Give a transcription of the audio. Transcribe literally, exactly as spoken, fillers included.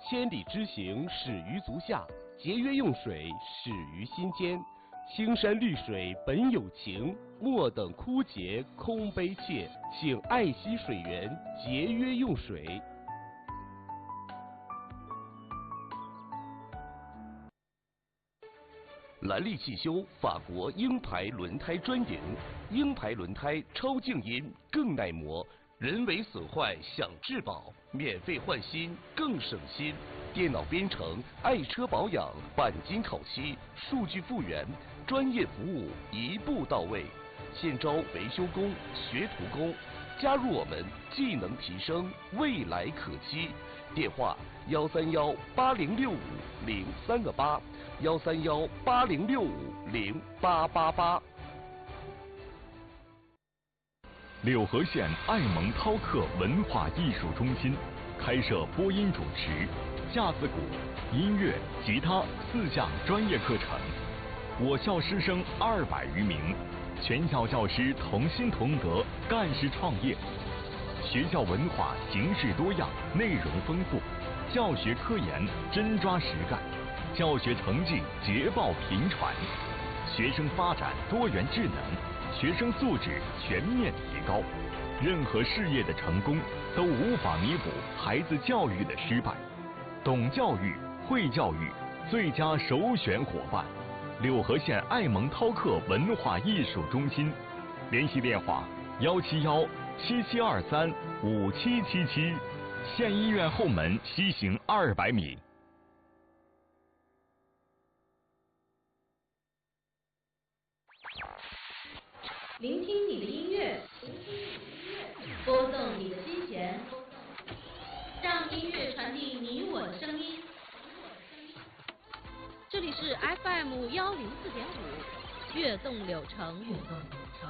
千里之行，始于足下；节约用水，始于心间。青山绿水本有情，莫等枯竭空悲切。请爱惜水源，节约用水。蓝力汽修法国鹰牌轮胎专营，鹰牌轮胎超静音，更耐磨，人为损坏享质保，免费换新更省心。电脑编程，爱车保养，钣金烤漆，数据复原，专业服务一步到位。现招维修工、学徒工，加入我们，技能提升，未来可期。电话：幺三幺八零六五零三个八。幺三幺八零六五零八八八。 柳河县爱蒙涛克文化艺术中心开设播音主持、架子鼓、音乐、吉他四项专业课程。我校师生二百余名，全校教师同心同德，干事创业。学校文化形式多样，内容丰富，教学科研真抓实干。教学成绩捷报频传，学生发展多元智能，学生素质全面提高。任何事业的成功都无法弥补孩子教育的失败。懂教育、会教育，最佳首选伙伴。柳河县爱蒙涛克文化艺术中心，联系电话：幺七幺七七二三五七七七，县医院后门西行二百米。 聆听你的音乐，拨动你的心弦，让音乐传递你我的声音。这里是 F M 幺零四点五，悦动柳城。